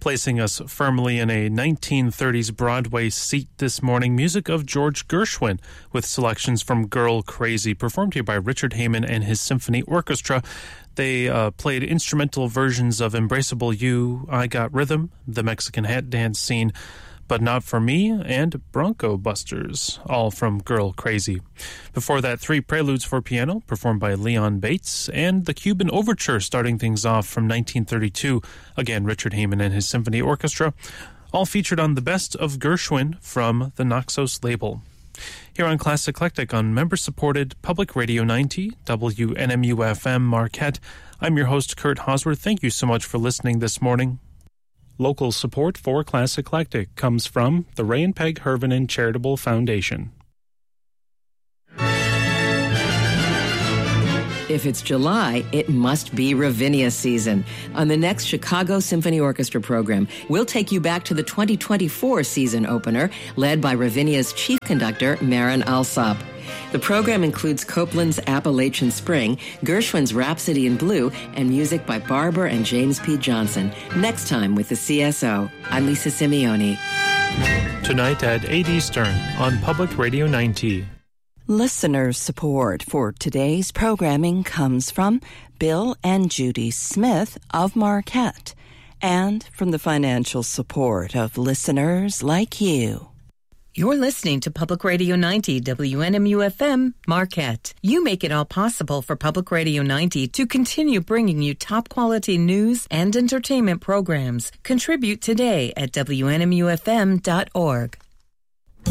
Placing us firmly in a 1930s Broadway seat this morning, music of George Gershwin with selections from Girl Crazy, performed here by Richard Heyman and his symphony orchestra. They played instrumental versions of Embraceable You, I Got Rhythm, the Mexican Hat Dance Scene, But Not For Me, and Bronco Busters, all from Girl Crazy. Before that, 3 preludes for piano, performed by Leon Bates, and the Cuban Overture, starting things off from 1932, again, Richard Heyman and his symphony orchestra, all featured on the Best of Gershwin from the Naxos label. Here on Classic Eclectic on member-supported Public Radio 90, WNMU-FM Marquette, I'm your host, Kurt Hosworth. Thank you so much for listening this morning. Local support for Classic Eclectic comes from the Ray and Peg Hervinen Charitable Foundation. If it's July, it must be Ravinia season. On the next Chicago Symphony Orchestra program, we'll take you back to the 2024 season opener, led by Ravinia's chief conductor, Marin Alsop. The program includes Copland's Appalachian Spring, Gershwin's Rhapsody in Blue, and music by Barber and James P. Johnson. Next time with the CSO, I'm Lisa Simeone. Tonight at 8 Eastern on Public Radio 90. Listener support for today's programming comes from Bill and Judy Smith of Marquette and from the financial support of listeners like you. You're listening to Public Radio 90, WNMU-FM, Marquette. You make it all possible for Public Radio 90 to continue bringing you top-quality news and entertainment programs. Contribute today at WNMUFM.org.